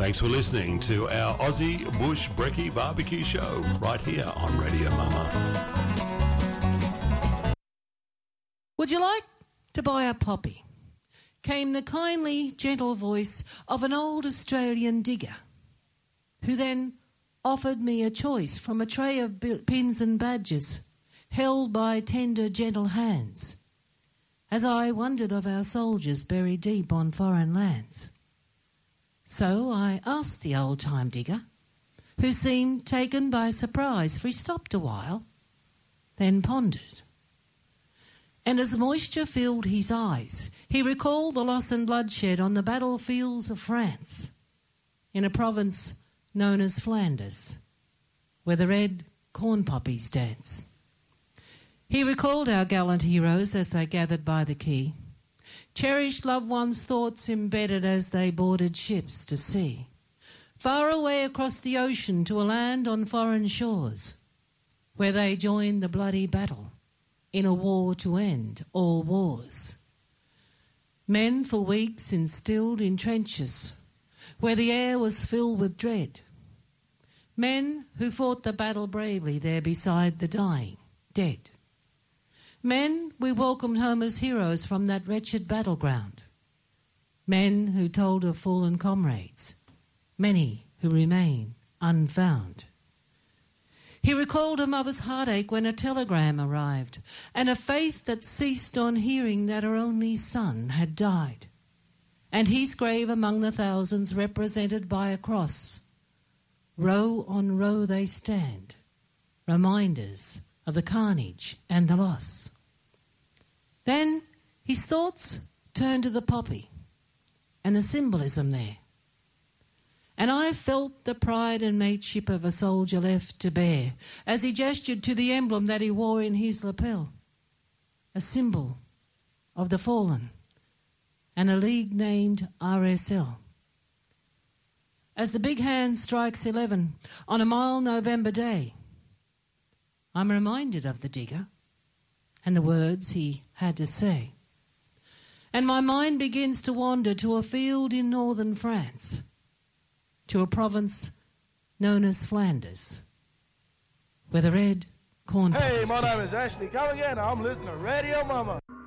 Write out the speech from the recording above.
Thanks for listening to our Aussie Bush Brekkie Barbecue Show right here on Radio Mama. Would you like to buy a poppy? Came the kindly, gentle voice of an old Australian digger, who then offered me a choice from a tray of pins and badges held by tender, gentle hands, as I wondered of our soldiers buried deep on foreign lands. So I asked the old-time digger, who seemed taken by surprise, for he stopped a while, then pondered. And as moisture filled his eyes, he recalled the loss and bloodshed on the battlefields of France, in a province known as Flanders, where the red corn poppies dance. He recalled our gallant heroes as they gathered by the quay, cherished loved ones' thoughts embedded as they boarded ships to sea, far away across the ocean to a land on foreign shores, where they joined the bloody battle in a war to end all wars. Men for weeks instilled in trenches where the air was filled with dread. Men who fought the battle bravely there beside the dying, dead. Men we welcomed home as heroes from that wretched battleground. Men who told of fallen comrades, many who remain unfound. He recalled a mother's heartache when a telegram arrived, and a faith that ceased on hearing that her only son had died, and his grave among the thousands represented by a cross. Row on row they stand, reminders of the carnage and the loss. Then his thoughts turned to the poppy and the symbolism there. And I felt the pride and mateship of a soldier left to bear as he gestured to the emblem that he wore in his lapel, a symbol of the fallen and a league named RSL. As the big hand strikes 11 on a mild November day, I'm reminded of the digger and the words he had to say. And my mind begins to wander to a field in northern France, to a province known as Flanders, where the red corn. Hey, my name is Ashley Culligan. I'm listening to Radio Mama.